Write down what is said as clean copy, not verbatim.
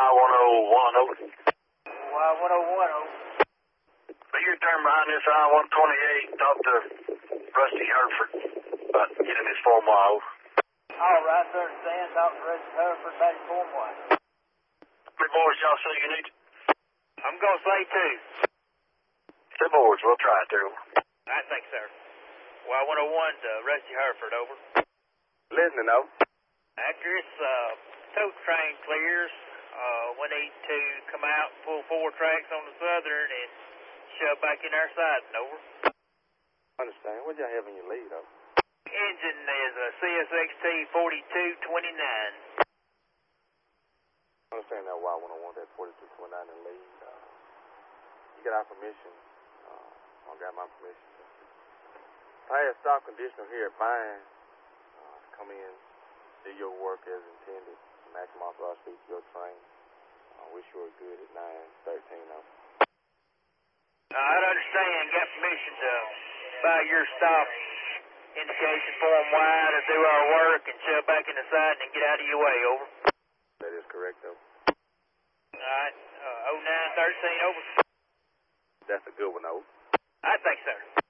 Y1010. Y1010. You turn behind this I-128, talk to Rusty Hereford about getting his 4 miles. All right, sir. Stand, talk to Rusty Hereford about his 4 miles. How many boards y'all say you need? I'm going to say 2. 2 boards, we'll try it there. I think, sir. Y101 to Rusty Hereford, over. Listening, though. After this tow train clears, we need to come out and pull 4 tracks on the southern and shove back in our siding, over. Understand. What y'all have in your lead, though? Engine is a CSXT 4229. Understand that Y101, that 4229 in lead. You got our permission. I got my permission. I had stock conditioner here at Vine. Come in, do your work as intended, maximum authorized speed to your train. Wish you were good at 9:13 now. I understand. Got permission to buy your stop indication form wide to do our work and shove back in the side and get out of your way, over. That is correct, though. All right, 0913, over. That's a good one, though. I think, sir.